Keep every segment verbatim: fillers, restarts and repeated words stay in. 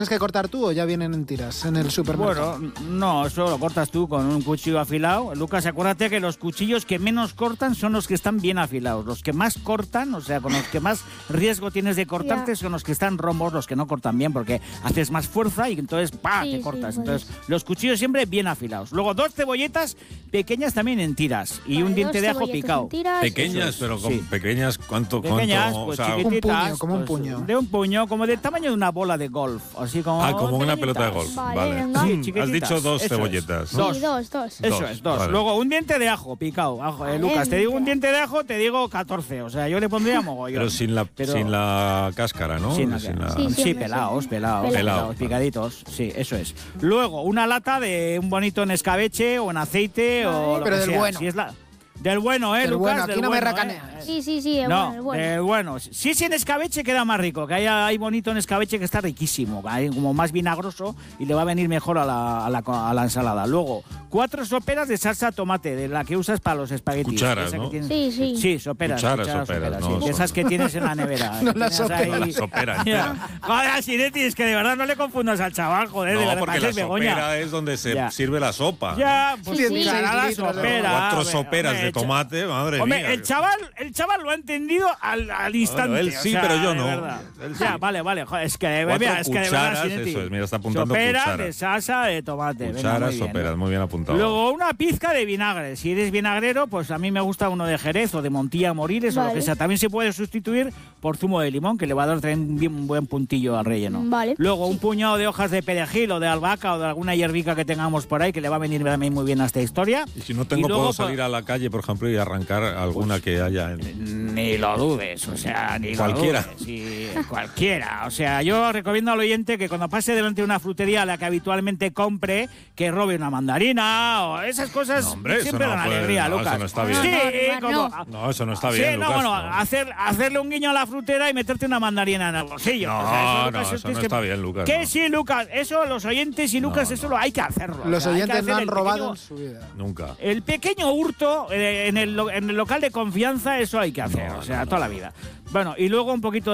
¿Tienes que cortar tú o ya vienen en tiras en el supermercado? Bueno, no, eso lo cortas tú con un cuchillo afilado. Lucas, acuérdate que los cuchillos que menos cortan son los que están bien afilados. Los que más cortan, o sea, con los que más riesgo tienes de cortarte, yeah. son los que están rombos, los que no cortan bien, porque haces más fuerza y entonces ¡pa! Sí, te cortas. Sí, entonces, los cuchillos siempre bien afilados. Luego, dos cebolletas pequeñas también en tiras y vale, un diente de ajo picado. Pequeñas, pero con sí. pequeñas, ¿cuánto? Pequeñas, cuánto, pues o sea, chiquititas. Un puño, como un pues, puño. De un puño, como del tamaño de una bola de golf. Así como ah, como una pelota de golf. Vale. vale. Sí, has dicho dos Eso cebolletas. Es. Dos. Sí, dos, dos. Eso dos. es, dos. Vale. Luego, un diente de ajo picado. Ajo, eh, Lucas, te digo un diente de ajo, te digo catorce. O sea, yo le pondría mogollón. Pero sin la, Pero, sin la cáscara, ¿no? Sin la, sin la... Sí, sí, sí, pelados, pelados, Pelado. pelados, picaditos. Sí, eso es. Luego, una lata de un bonito en escabeche o en aceite vale, o lo pero que del sea. bueno. Si es la... Del bueno, ¿eh, del Lucas? Bueno, aquí del no bueno, me racaneas. ¿eh? Sí, sí, sí, el no, bueno, el bueno. Eh, bueno, sí, sí, en escabeche queda más rico, que hay, hay bonito en escabeche que está riquísimo, hay como más vinagroso y le va a venir mejor a la, a la, a la ensalada. Luego, cuatro soperas de salsa tomate, de la que usas para los espaguetis. Cucharas, ¿no? Tienes... Sí, sí. Sí, soperas. Cucharas, cucharas soperas, soperas, no, sí. son... Esas que tienes en la nevera. no las soperas. La sopera. Joder, Sinetti, es que de verdad no le confundas al chaval, joder, no, de verdad. porque la Begoña. sopera es donde se ya. sirve la sopa. Ya, pues sí, sí. la sopera. Cuatro soperas de tomate, madre Hombre, mía. el chaval, el chaval lo ha entendido al, al instante. Bueno, él sí, o sea, pero yo no. Él sí. Ya, vale, vale. Joder, es que, Cuatro mira, es que de verdad, cucharas, eso es, mira, está apuntando soperas cucharas. de salsa de tomate. Cucharas, venga, muy bien, soperas, ¿no? muy bien apuntado. Luego, una pizca de vinagre. Si eres vinagrero, pues a mí me gusta uno de Jerez o de Montilla Moriles vale. o lo que sea. También se puede sustituir por zumo de limón, que le va a dar también bien, un buen puntillo al relleno. Vale. Luego, un puñado de hojas de perejil o de albahaca o de alguna hierbica que tengamos por ahí, que le va a venir también muy bien a esta historia. Y si no tengo, luego, puedo salir a la calle, por ejemplo, y arrancar alguna pues, que haya en... Ni lo dudes, o sea, ni cualquiera. lo dudes. Sí, cualquiera. O sea, yo recomiendo al oyente que cuando pase delante de una frutería a la que habitualmente compre, que robe una mandarina o esas cosas. No, hombre, siempre dan puede, alegría, no, Lucas. Eso no está bien. Sí, no, como, no. no, eso no está sí, bien, no, Lucas. bueno, No. Hacer, hacerle un guiño a la frutera y meterte una mandarina en el bolsillo. No, o sea, eso, no, Lucas, eso es no que, está bien, Lucas. Que no. sí, Lucas, eso los oyentes y Lucas, no, eso no. lo hay que hacerlo. Los o sea, oyentes no han robado pequeño, en su vida. Nunca. El pequeño hurto eh, en, el, en el local de confianza, eso hay que hacer, No, o sea, no, toda no. la vida. Bueno, y luego un poquito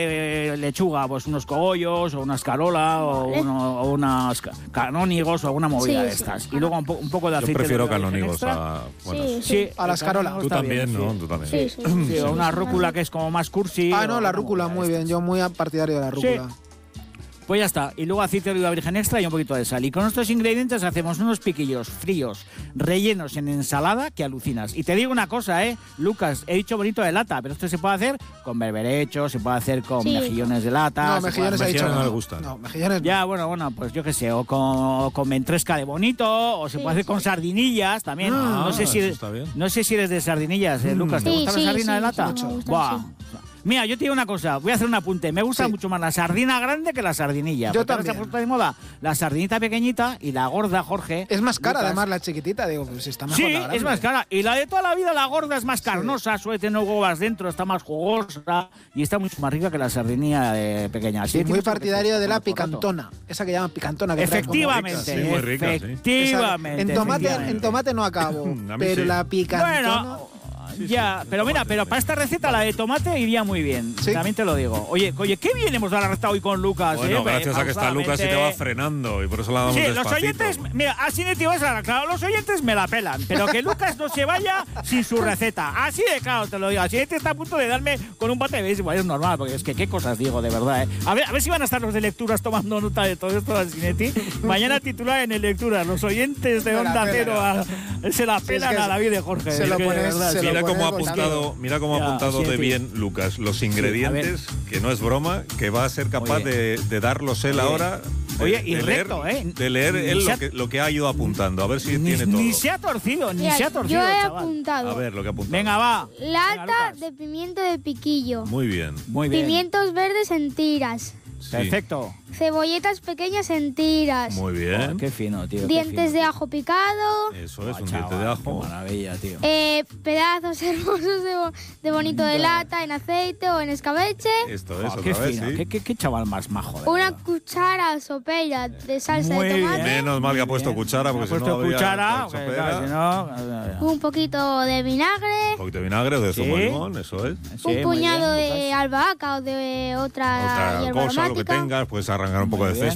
de lechuga, pues unos cogollos o una escarola o, vale. uno, o unas canónigos o alguna movida Sí, de sí. estas. Y luego un, po un poco de aceite. Yo prefiero de oliva virgen canónigos extra. a... Bueno, Sí, Sí, a la escarola. Tú también, ¿no? Tú también. Sí, sí. Sí, o una rúcula que es como más cursi. Ah, no, o la una rúcula, movida muy de bien. estas. Yo muy partidario de la rúcula. Sí. Pues ya está. Y luego aceite de oliva virgen extra y un poquito de sal. Y con estos ingredientes hacemos unos piquillos fríos, rellenos en ensalada que alucinas. Y te digo una cosa, ¿eh? Lucas, he dicho bonito de lata, pero esto se puede hacer con berberechos, se puede hacer con Sí. mejillones de lata. No, se mejillones puede ha hacer- dicho Mejillones no. no le gustan. No, mejillones Ya, bueno, bueno, pues yo qué sé, o con, o con ventresca de bonito, o se Sí, puede hacer con sardinillas también. Ah, no sé si eso está bien. no sé si eres de sardinillas, ¿eh, Lucas? ¿Te Sí, gusta sí, la sardina sí, de lata? sí, me gustan, Buah. sí. Mira, yo te digo una cosa, voy a hacer un apunte. Me gusta Sí. mucho más la sardina grande que la sardinilla. Yo porque ahora también. se ha puesto de moda la sardinita pequeñita y la gorda, Jorge. Es más cara, Lucas. además, la chiquitita. Digo, pues está mejor Sí, la grande. es más cara. Y la de toda la vida, la gorda, es más carnosa, suele tener huevas dentro, está más jugosa y está mucho más rica que la sardinilla de pequeña. Sí, Así muy tienes que partidario de la hacer todo el rato. picantona. Esa que llaman picantona. Que trae como- Efectivamente, Sí, muy rica, sí. efectivamente. Esa- en, tomate, efectivamente. en tomate no acabo, A mí pero sí. la picantona... Bueno, ya, pero mira, pero para esta receta la de tomate iría muy bien. Sí. También te lo digo. Oye, oye, qué bien hemos dado la receta hoy con Lucas. Bueno, ¿eh? gracias a que está Lucas y te va frenando y por eso la damos Sí, despacito. los oyentes, mira, así de tío es claro, los oyentes me la pelan, pero que Lucas no se vaya sin su receta. Así de claro, te lo digo. Así te está a punto de darme con un bate de béisbol, es normal, porque es que qué cosas digo, de verdad, ¿eh? A ver, a ver si van a estar los de lecturas tomando nota de todo esto de Sinetti. Mañana titular en el lecturas, los oyentes de Me la Onda pela. Cero a- se la Sí, es pelan que a David de Jorge. se es lo que de pones- verdad, se sí. lo Mira cómo ha ponemos apuntado, mira cómo ha Ya, apuntado sí, de sí. bien Lucas los a ingredientes, que no es broma, que va a ser capaz Oye. de, de darlos él Oye. ahora. De, Oye, y de recto, leer, ¿eh? De leer Ni él se lo ha- que, lo que ha ido apuntando, a ver si Ni, tiene todo. ni se ha torcido, ni Mira, se ha torcido, yo he chaval. apuntado A ver lo que ha apuntado. Venga, va. Venga, lata Lucas. de pimiento de piquillo, Muy bien. Muy bien. pimientos verdes en tiras, Sí. Perfecto. cebolletas pequeñas en tiras, Muy Oh, bien. qué fino, tío. qué dientes fino. de ajo picado, Eso es, Oh, un chaval, diente de ajo. Qué maravilla, tío. eh, pedazos hermosos de, bo- de bonito de lata en aceite o en escabeche, Esto es, Oh, qué otra vez, fino, sí. qué, qué, qué chaval más majo. de una verdad. cuchara sopera de salsa Muy de bien. tomate, Menos mal que ha puesto Bien. cuchara, porque Ha si no puesto habría cuchara, sopera. que, claro, si no, un poquito de vinagre, Un poquito de vinagre o de zumo Sí. de limón, eso es. Sí, un muy puñado bien, de Lucas. albahaca o de otra, Otra hierba cosa, lo que aromática. tengas, puedes arrancar un poco Muy de bien.